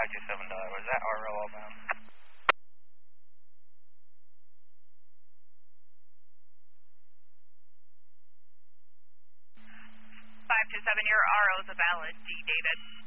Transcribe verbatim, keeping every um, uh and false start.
five two seven, was that R O all bound? five two seven, your R O is a valid D, David.